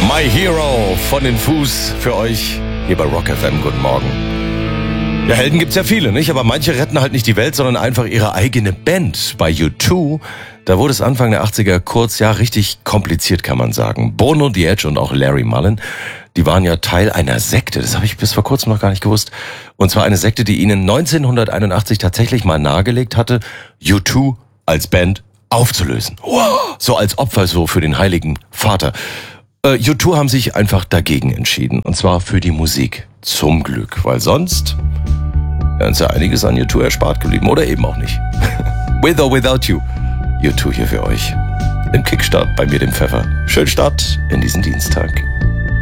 My Hero von den Fus für euch hier bei Rock FM. Guten Morgen. Ja, Helden gibt's ja viele, nicht? Aber manche retten halt nicht die Welt, sondern einfach ihre eigene Band. Bei U2, da wurde es Anfang der 80er kurz, ja, richtig kompliziert, kann man sagen. Bono, The Edge und auch Larry Mullen, die waren ja Teil einer Sekte. Das habe ich bis vor kurzem noch gar nicht gewusst. Und zwar eine Sekte, die ihnen 1981 tatsächlich mal nahegelegt hatte, U2 als Band aufzulösen. So als Opfer so für den Heiligen Vater. U2 haben sich einfach dagegen entschieden. Und zwar für die Musik. Zum Glück. Weil sonst wäre uns ja einiges an U2 erspart geblieben. Oder eben auch nicht. With or without you. U2 hier für euch. Im Kickstart bei mir, dem Pfeffer. Schönen Start in diesen Dienstag.